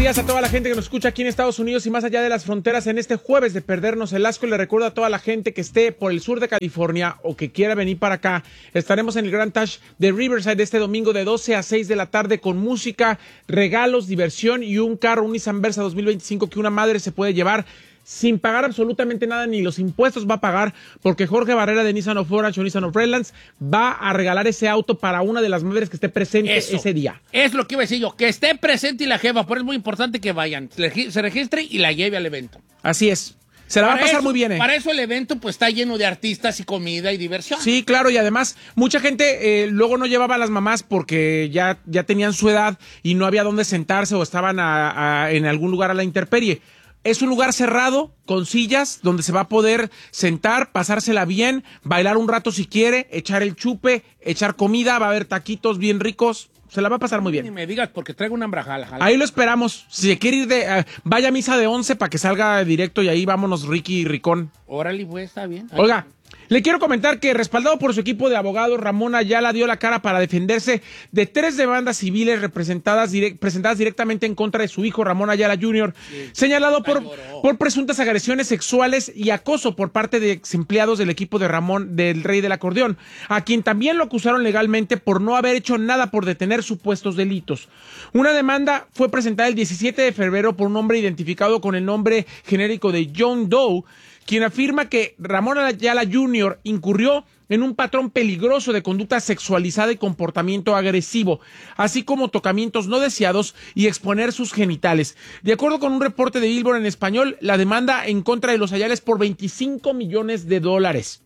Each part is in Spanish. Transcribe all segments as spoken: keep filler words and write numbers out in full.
días a toda la gente que nos escucha aquí en Estados Unidos y más allá de las fronteras en este jueves de perdernos el asco. Y le recuerdo a toda la gente que esté por el sur de California o que quiera venir para acá. Estaremos en el Grand Touch de Riverside este domingo de doce a seis de la tarde con música, regalos, diversión y un carro, un Nissan Versa dos mil veinticinco que una madre se puede llevar sin pagar absolutamente nada, ni los impuestos va a pagar, porque Jorge Barrera de Nissan of Orange o Nissan of Redlands va a regalar ese auto para una de las madres que esté presente eso, ese día. Es lo que iba a decir yo, que esté presente y la jefa, por eso es muy importante que vayan, se registre y la lleve al evento. Así es. Se la para va a pasar eso, muy bien, ¿eh? Para eso el evento pues está lleno de artistas y comida y diversión. Sí, claro, y además mucha gente eh, luego no llevaba a las mamás porque ya, ya tenían su edad y no había dónde sentarse o estaban a, a, en algún lugar a la intemperie. Es un lugar cerrado, con sillas, donde se va a poder sentar, pasársela bien, bailar un rato si quiere, echar el chupe, echar comida, va a haber taquitos bien ricos, se la va a pasar muy bien. Ni me digas porque traigo una embrajala. Ahí lo esperamos, si se quiere ir de, uh, vaya a misa de once para que salga directo y ahí vámonos Ricky y Ricón. Órale, pues, está bien. Oiga, le quiero comentar que respaldado por su equipo de abogados, Ramón Ayala dio la cara para defenderse de tres demandas civiles representadas direct, presentadas directamente en contra de su hijo Ramón Ayala junior, sí, señalado por, por presuntas agresiones sexuales y acoso por parte de ex empleados del equipo de Ramón del Rey del Acordeón, a quien también lo acusaron legalmente por no haber hecho nada por detener supuestos delitos. Una demanda fue presentada el diecisiete de febrero por un hombre identificado con el nombre genérico de John Doe, quien afirma que Ramón Ayala junior incurrió en un patrón peligroso de conducta sexualizada y comportamiento agresivo, así como tocamientos no deseados y exponer sus genitales. De acuerdo con un reporte de Billboard en español, la demanda en contra de los Ayala es por veinticinco millones de dólares.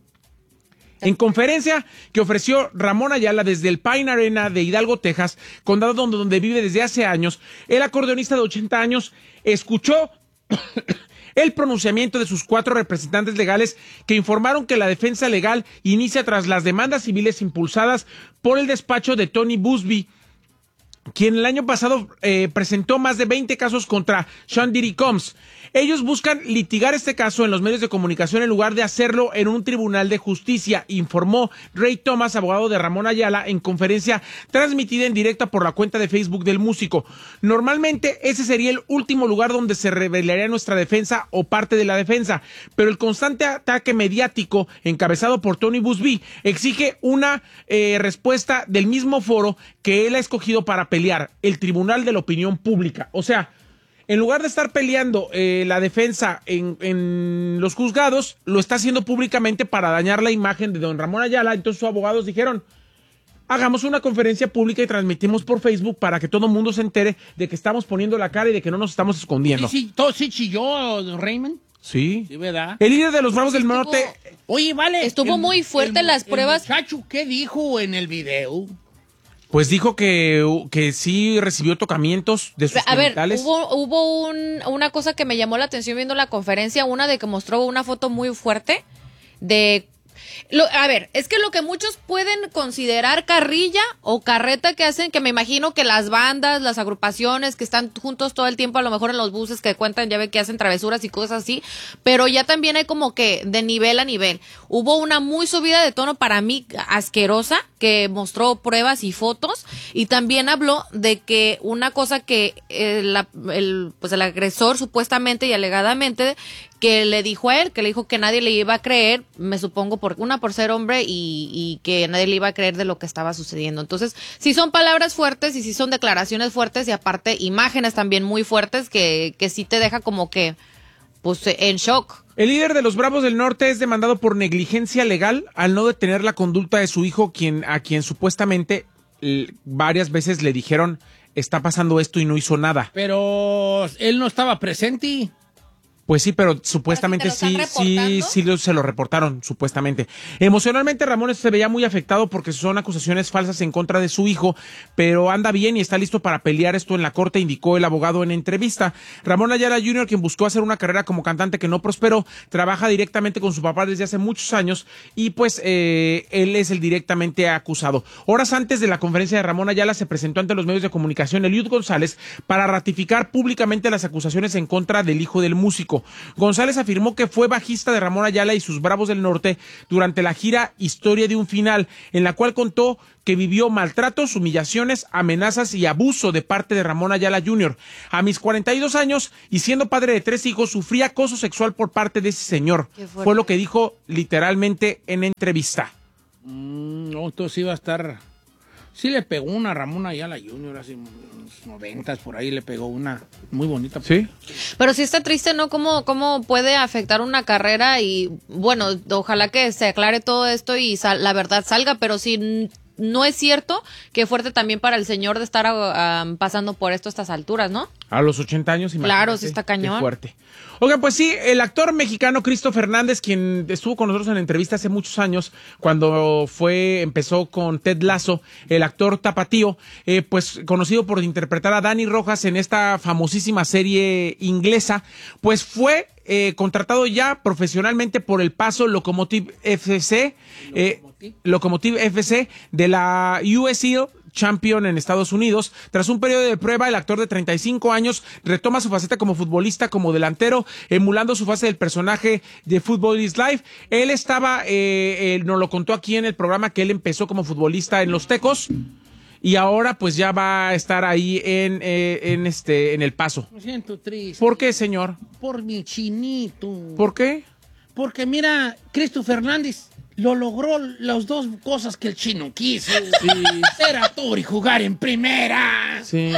En conferencia que ofreció Ramón Ayala desde el Pine Arena de Hidalgo, Texas, condado donde, donde vive desde hace años, el acordeonista de ochenta años escuchó el pronunciamiento de sus cuatro representantes legales que informaron que la defensa legal inicia tras las demandas civiles impulsadas por el despacho de Tony Buzbee, quien el año pasado eh, presentó más de veinte casos contra Sean Diddy Combs. Ellos buscan litigar este caso en los medios de comunicación en lugar de hacerlo en un tribunal de justicia, informó Ray Thomas, abogado de Ramón Ayala, en conferencia transmitida en directa por la cuenta de Facebook del músico. Normalmente ese sería el último lugar donde se revelaría nuestra defensa o parte de la defensa, pero el constante ataque mediático encabezado por Tony Buzbee exige una eh, respuesta del mismo foro que él ha escogido para pelear, el Tribunal de la Opinión Pública. O sea, en lugar de estar peleando eh, la defensa en, en los juzgados, lo está haciendo públicamente para dañar la imagen de don Ramón Ayala. Entonces sus abogados dijeron, hagamos una conferencia pública y transmitimos por Facebook para que todo el mundo se entere de que estamos poniendo la cara y de que no nos estamos escondiendo. Sí, sí, todo sí chilló, don Raymond. Sí. Sí, ¿verdad? El líder de los Bravos del Norte. Oye, vale. Estuvo el, muy fuerte el, las pruebas. El muchacho, ¿qué dijo en el video? Pues dijo que, que sí recibió tocamientos de sus A genitales. ver, hubo, hubo un, una cosa que me llamó la atención viendo la conferencia, una de que mostró una foto muy fuerte de... Lo, a ver, es que lo que muchos pueden considerar carrilla o carreta que hacen, que me imagino que las bandas, las agrupaciones que están juntos todo el tiempo, a lo mejor en los buses que cuentan, ya ve que hacen travesuras y cosas así, pero ya también hay como que de nivel a nivel. Hubo una muy subida de tono para mí asquerosa, que mostró pruebas y fotos, y también habló de que una cosa que eh, la, el, pues el agresor supuestamente y alegadamente que le dijo a él, que le dijo que nadie le iba a creer, me supongo por una por ser hombre y, y que nadie le iba a creer de lo que estaba sucediendo. Entonces, sí son palabras fuertes y sí son declaraciones fuertes y aparte imágenes también muy fuertes que, que sí te deja como que, pues, en shock. El líder de los Bravos del Norte es demandado por negligencia legal al no detener la conducta de su hijo, quien a quien supuestamente l- varias veces le dijeron está pasando esto y no hizo nada. Pero él no estaba presente. Pues sí, pero supuestamente sí, sí, sí lo, se lo reportaron, supuestamente. Emocionalmente Ramón se veía muy afectado porque son acusaciones falsas en contra de su hijo, pero anda bien y está listo para pelear esto en la corte, indicó el abogado en entrevista. Ramón Ayala junior, quien buscó hacer una carrera como cantante que no prosperó, trabaja directamente con su papá desde hace muchos años y pues eh, él es el directamente acusado. Horas antes de la conferencia de Ramón Ayala se presentó ante los medios de comunicación Eliud González para ratificar públicamente las acusaciones en contra del hijo del músico. México. González afirmó que fue bajista de Ramón Ayala y sus Bravos del Norte durante la gira Historia de un Final, en la cual contó que vivió maltratos, humillaciones, amenazas y abuso de parte de Ramón Ayala junior A mis cuarenta y dos años y siendo padre de tres hijos, sufrí acoso sexual por parte de ese señor. Fue lo que dijo literalmente en entrevista. Mm, no, entonces iba a estar... Sí le pegó una a Ramón Ayala junior hace unos noventas, por ahí le pegó una muy bonita. Sí. Pero sí está triste, ¿no? ¿Cómo, cómo puede afectar una carrera? Y bueno, ojalá que se aclare todo esto y sal, la verdad salga, pero sí... No es cierto, qué fuerte también para el señor de estar uh, pasando por esto a estas alturas, ¿no? A los ochenta años, imagínate. Claro, sí está cañón. Qué fuerte. Oigan, pues sí, el actor mexicano Cristo Fernández, quien estuvo con nosotros en la entrevista hace muchos años, cuando fue, empezó con Ted Lasso, el actor tapatío, eh, pues conocido por interpretar a Dani Rojas en esta famosísima serie inglesa, pues fue eh, contratado ya profesionalmente por el Paso Locomotive F C, eh, Locomotive F C de la U S L Champion en Estados Unidos. Tras un periodo de prueba, el actor de treinta y cinco años retoma su faceta como futbolista, como delantero, emulando su fase del personaje de Football is Life. Él estaba, eh, eh, nos lo contó aquí en el programa, que él empezó como futbolista en Los Tecos y ahora pues ya va a estar ahí en, eh, en, este, en El Paso. Me siento triste. ¿Por qué, señor? Por mi chinito. ¿Por qué? Porque mira, Cristo Fernández lo logró las dos cosas que el chino quiso. Sí. Ser actor y jugar en primera. Sí.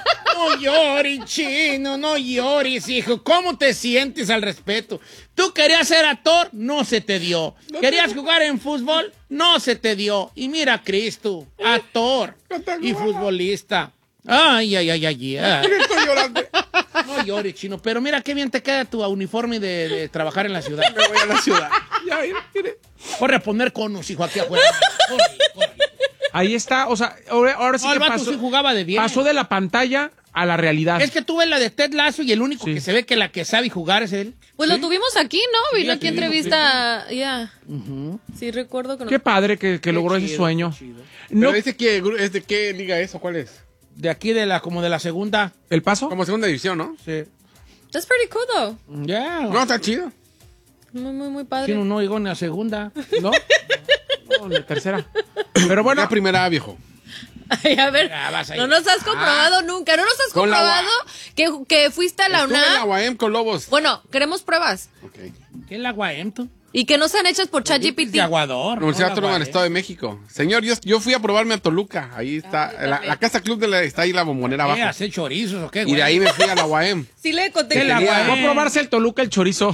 No llores, chino, no llores, hijo. ¿Cómo te sientes al respecto? Tú querías ser actor, no se te dio. No ¿Querías te... jugar en fútbol? No se te dio. Y mira, Cristo, actor no y futbolista. Ay, ay, ay, ay, ay. Estoy llorando. No llores, chino, pero mira qué bien te queda tu uniforme de, de trabajar en la ciudad. Me voy a la ciudad. Ya, mire, mire. Corre a poner conos, hijo, aquí afuera. Corre, corre. Ahí está, o sea, ahora, ahora sí no, que el vato pasó, sí jugaba de bien. Pasó de la pantalla a la realidad. Es que tú ves la de Ted Lasso y el único sí. que se ve que la que sabe jugar es él. Pues ¿Sí? lo tuvimos aquí, ¿no? Vino Sí, aquí tuvimos, entrevista, ya. Yeah. Uh-huh. Sí, recuerdo que no. Qué padre que, que logró chido, ese sueño. No. No, dice que es de qué liga es o cuál es. De aquí, de la como de la segunda. ¿El Paso? Como segunda división, ¿no? Sí. That's pretty cool, though. Ya. Yeah. No, está chido. Muy, muy, muy padre. Chino no llegó ni a segunda. ¿No? No, la tercera. Pero bueno. La primera, viejo. Ay, a ver, no nos has comprobado ah, nunca, no nos has comprobado que, que fuiste a la Estuve UNAM. en la U A M con Lobos. Bueno, queremos pruebas. Okay. ¿Qué es la U A M, tú? Y que no sean hechas por ChatGPT. De Aguador. Universidad no, Autónoma del Estado de México. Señor, yo, yo fui a probarme a Toluca. Ahí está. Ah, la, la Casa Club de la, está ahí la bombonera abajo. ¿Qué, hacer chorizos o qué, güey? Y de ahí me fui a la U A M. Sí le conté que que la U A M. Va a probarse el Toluca, el chorizo.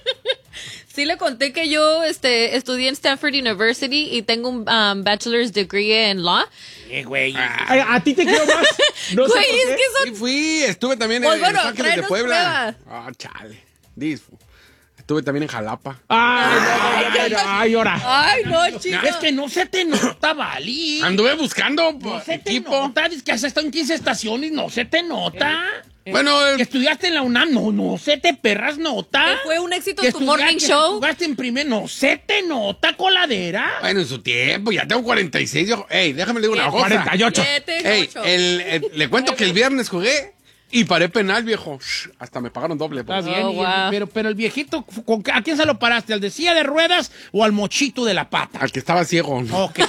Sí le conté que yo este, estudié en Stanford University y tengo un um, bachelor's degree en law. Eh, güey. A, a ti te quiero más. No güey, sé es que son... Sí fui, estuve también pues en, bueno, en Los Ángeles de Puebla. Prueba. Ah, oh, chale. Disfo. Estuve también en Jalapa. Ay, ay, ay, ay, ahora. Ay, no, chico. Es que no se te nota, Vali. Anduve buscando No se te equipo. nota. Es que has estado en quince estaciones, no se te nota. Bueno, que estudiaste en la UNAM, no, no se te perras nota. Que fue un éxito que tu morning que show. Jugaste en primer, no se te nota, coladera. Bueno, en su tiempo, ya tengo cuarenta y seis. Yo, ey, déjame le digo una cosa. cuarenta y ocho. Ey, el, el, le cuento que el viernes jugué y paré penal, viejo. Shh, hasta me pagaron doble. Está Pues. bien, Oh, y- wow. pero, pero el viejito, ¿con- ¿a quién se lo paraste? ¿Al de silla de ruedas o al mochito de la pata? Al que estaba ciego. Ok.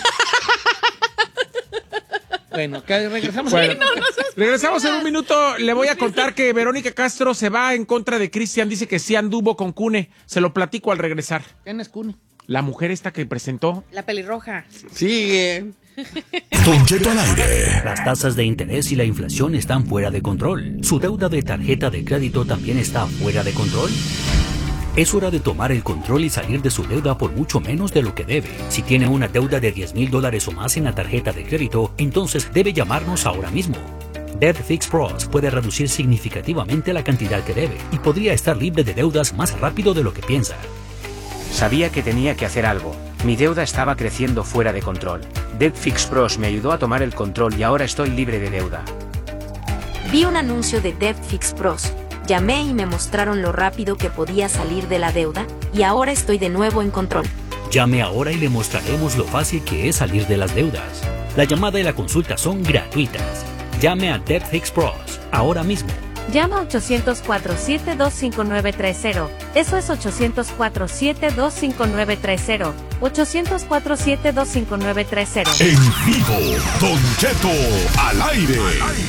Bueno, que regresamos. Bueno, a la- regresamos en un minuto. Le voy a contar que Verónica Castro se va en contra de Cristian. Dice que sí anduvo con Cune. Se lo platico al regresar. ¿Quién es Cuni? La mujer esta que presentó. La pelirroja. Sigue. Don Cheto al aire. Las tasas de interés y la inflación están fuera de control. ¿Su deuda de tarjeta de crédito también está fuera de control? Es hora de tomar el control y salir de su deuda por mucho menos de lo que debe. Si tiene una deuda de diez mil dólares o más en la tarjeta de crédito, entonces debe llamarnos ahora mismo. Debt Fix Pros puede reducir significativamente la cantidad que debe y podría estar libre de deudas más rápido de lo que piensa. Sabía que tenía que hacer algo. Mi deuda estaba creciendo fuera de control. Debt Fix Pros me ayudó a tomar el control y ahora estoy libre de deuda. Vi un anuncio de Debt Fix Pros. Llamé y me mostraron lo rápido que podía salir de la deuda, y ahora estoy de nuevo en control. Llame ahora y le mostraremos lo fácil que es salir de las deudas. La llamada y la consulta son gratuitas. Llame a Debt Fix Pros ahora mismo. Llama ocho cero cuatro, siete dos cinco nueve tres cero. Eso es ocho cero cuatro, siete dos cinco nueve tres cero. ocho cero cuatro, siete dos cinco nueve tres cero. En vivo, Don Cheto al aire.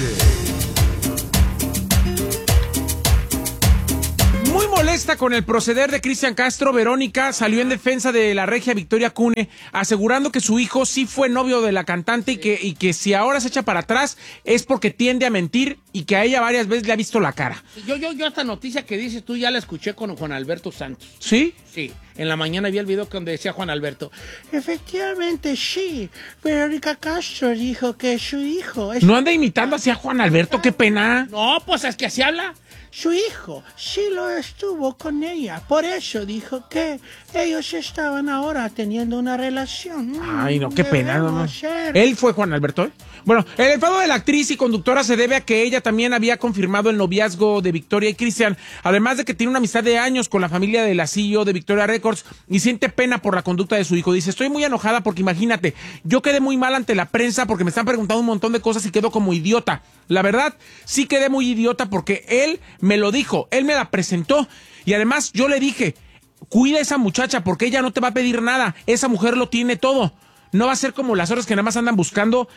Muy molesta con el proceder de Cristian Castro, Verónica salió en defensa de la regia Victoria Cune, asegurando que su hijo sí fue novio de la cantante y que, y que si ahora se echa para atrás es porque tiende a mentir y que a ella varias veces le ha visto la cara. Yo, yo, yo esta noticia que dices tú ya la escuché con Juan Alberto Santos. ¿Sí? Sí, en la mañana vi el video donde decía Juan Alberto, efectivamente sí, Verónica Castro dijo que su hijo es... No anda imitando así a Juan Alberto, qué pena. No, pues es que así habla. Su hijo sí lo estuvo con ella, por eso dijo que ellos estaban ahora teniendo una relación. Ay, no, qué pena. No, no. Ser. Él fue Juan Alberto, ¿eh? Bueno, el enfado de la actriz y conductora se debe a que ella también había confirmado el noviazgo de Victoria y Cristian, además de que tiene una amistad de años con la familia de la C E O de Victoria Records y siente pena por la conducta de su hijo. Dice, estoy muy enojada porque imagínate, yo quedé muy mal ante la prensa porque me están preguntando un montón de cosas y quedo como idiota. La verdad, sí quedé muy idiota porque él me lo dijo, él me la presentó y además yo le dije, cuida a esa muchacha porque ella no te va a pedir nada, esa mujer lo tiene todo. No va a ser como las horas que nada más andan buscando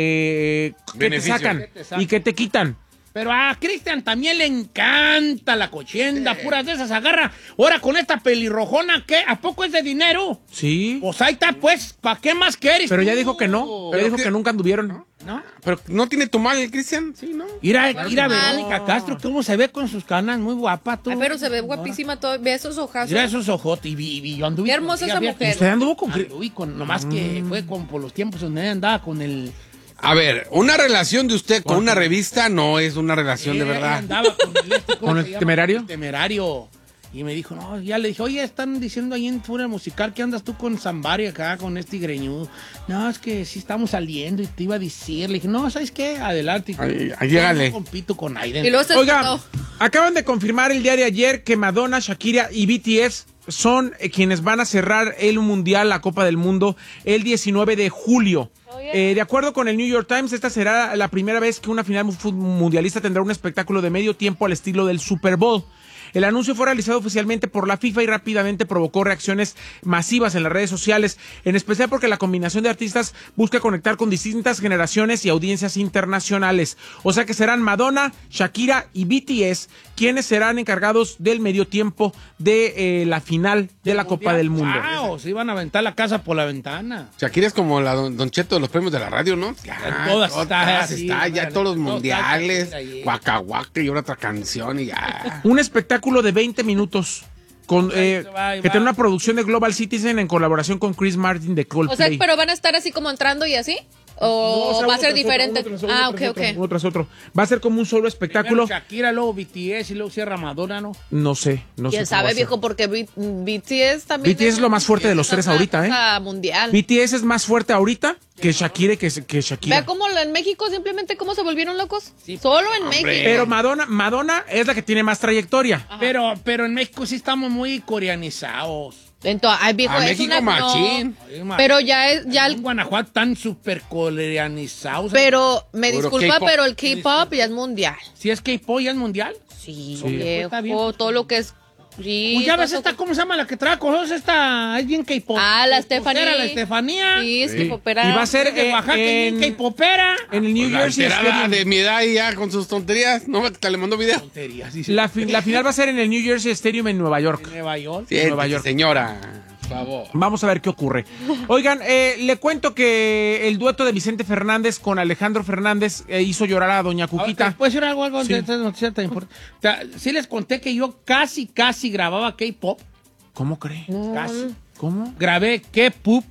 eh, que te sacan Que te sacan. y que te quitan. Pero a Cristian también le encanta la cochenda, sí. Puras de esas agarra. Ahora con esta pelirrojona, ¿qué? ¿A poco es de dinero? Sí. Pues ahí está, pues, ¿para qué más quieres? Pero tú? ya dijo que no, ya Pero dijo que- que nunca anduvieron. ¿No? Pero no tiene tu mal el Cristian, sí, ¿no? Mira, Claro mira que no. Verónica Castro, cómo se ve con sus canas, muy guapa tú. Ay, pero se ve guapísima todo. Ve esos ojazos. Mira esos ojotes y, vi- y yo anduve Qué con hermosa ella, esa fíjate. mujer. ¿Usted anduvo con Cri- Anduve con, nomás que fue con por los tiempos donde ella andaba con el... A ver, una relación de usted con una revista no es una relación de Ella verdad. andaba con el, este, ¿cómo ¿Con se el llama? Temerario? El Temerario. Y me dijo, no, ya le dije, oye, están diciendo ahí en Fuera Musical que andas tú con Zambari acá, con este greñudo. No, es que sí estamos saliendo y te iba a decir. Le dije, no, ¿sabes qué? Adelante. Ay, ay, llégale. Yo compito con Aiden. Y luego se Oiga, no. acaban de confirmar el día de ayer que Madonna, Shakira y B T S son eh, quienes van a cerrar el Mundial, la Copa del Mundo, el diecinueve de julio. Eh, de acuerdo con el New York Times, esta será la primera vez que una final mu- mundialista tendrá un espectáculo de medio tiempo al estilo del Super Bowl. El anuncio fue realizado oficialmente por la FIFA y rápidamente provocó reacciones masivas en las redes sociales, en especial porque la combinación de artistas busca conectar con distintas generaciones y audiencias internacionales. O sea que serán Madonna, Shakira y B T S quienes serán encargados del medio tiempo de eh, la final de la Copa del Mundo. Wow, se iban a aventar la casa por la ventana. Shakira es como la don, don Cheto de los premios de la radio, ¿no? Ya, todas todas está está, así, ya vale. todos los Todas mundiales, está Shakira ahí. Waka Waka y ahora otra canción y ya. Un espectáculo de veinte minutos con, eh, se va, ahí que va. tiene una producción de Global Citizen en colaboración con Chris Martin de O sea, Coldplay. pero van a estar así como entrando y así. ¿O No, o sea, va a uno ser tras otro, diferente? uno tras otro, Ah, uno ok, tras ok. otro, uno tras otro. Va a ser como un solo espectáculo. Primero Shakira, luego B T S y luego cierra Madonna, ¿no? No sé, no sé. ¿Quién cómo va sabe, a ser. viejo? Porque B- B T S también... B T S es lo más fuerte de los una tres ahorita, ¿eh? cosa mundial. B T S es más fuerte ahorita que Shakira y que, que Shakira. Vea cómo lo- en México simplemente cómo se volvieron locos. Sí. Solo en Hombre. México. Pero Madonna, Madonna es la que tiene más trayectoria. Pero, pero en México sí estamos muy coreanizados. Entonces, ay, viejo, A es México una... machín. Ay, ma- Pero ya es... Ya el- en Guanajuato están súper coreanizados. pero, me Puro disculpa, K-pop. pero el K-pop ya es mundial. Si es K-pop ya es mundial. Sí, Sí. viejo, Está bien. todo lo que es... Sí, Pues ya ves todo esta, lo que- ¿cómo se llama? La que trae cosas, esta, es bien K-pop. Ah, la K-popera, Estefanía. La Estefanía. Sí, es Sí. K-popera. Y va a ser Es de eh, Oaxaca, es en, bien K-popera. en el New Pues la Jersey alterada Stadium. de mi edad y ya con sus tonterías. No, te le mando video. Tonterías, dice. La, fi- la final va a ser en el New Jersey Stadium en Nueva York. En Nueva York. Siéntese, Nueva York. señora, por favor. Vamos a ver qué ocurre. Oigan, eh, le cuento que el dueto de Vicente Fernández con Alejandro Fernández eh, hizo llorar a Doña Cuquita. ¿Puedo decir algo, algo Sí. de esta noticia tan importante? O sea, sí les conté que yo casi, casi grababa K-pop. ¿Cómo cree? Casi. ¿Cómo? Grabé K-pop.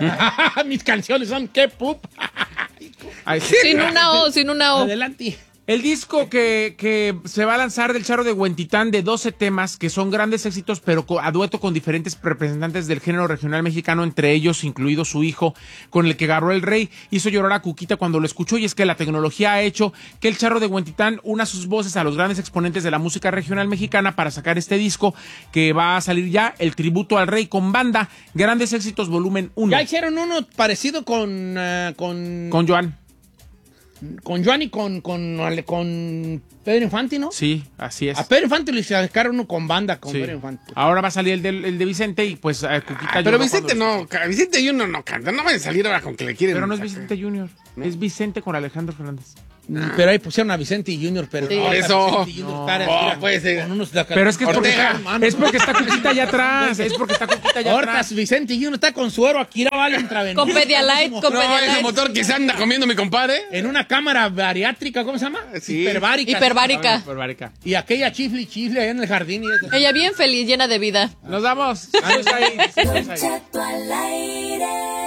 Mis canciones son K-pop. Ay, sí. Sin una O, sin una O. Adelante. El disco que, que se va a lanzar del Charro de Huentitán de doce temas, que son grandes éxitos, pero co- a dueto con diferentes representantes del género regional mexicano, entre ellos incluido su hijo, con el que agarró el rey, hizo llorar a Cuquita cuando lo escuchó, y es que la tecnología ha hecho que el Charro de Huentitán una sus voces a los grandes exponentes de la música regional mexicana para sacar este disco que va a salir ya, el tributo al rey con banda, Grandes Éxitos volumen uno, Ya hicieron uno parecido con... eh, con... con Joan. con Johnny, con, con, con Pedro Infante, ¿no? Sí, así es. A Pedro Infante le sacaron uno con banda, con Sí. Pedro Infante. Ahora va a salir el de, el de Vicente y pues a Cuquita Pero Junior Vicente cuando- no, ca- Vicente Junior no canta. No van a salir ahora con que le quieren. Pero no es Vicente Junior, es Vicente con Alejandro Fernández. Pero ahí pusieron a Vicente Junior, pero Sí. no, Por a eso. Vicente Junior No. cara, Oh, mira, puede ser. con unos Pero es que es porque, Ortega. está, es porque está Cuquita allá atrás, es porque está Cuquita allá Ahorita atrás. Vicente Junior está con suero, aquí vale intravenoso. Con Pedialyte, con No, ese Pedialyte. motor que se anda comiendo mi compadre. En una cámara bariátrica, ¿cómo se llama? Sí. Hiperbárica. Hiperbárica. Barbarica. Y aquella chifli chifli allá en el jardín. Y eso. Ella bien feliz, llena de vida. Nos vamos. Seguimos ahí, seguimos ahí.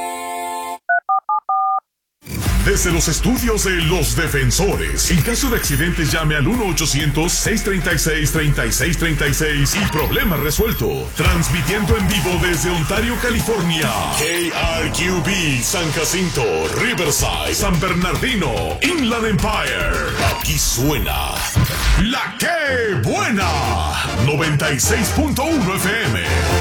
Desde los estudios de Los Defensores. En caso de accidentes, llame al uno ochocientos, seiscientos treinta y seis, treinta y seis treinta y seis y problema resuelto. Transmitiendo en vivo desde Ontario, California. K R Q B, San Jacinto, Riverside, San Bernardino, Inland Empire. Aquí suena La Que Buena. noventa y seis punto uno F M.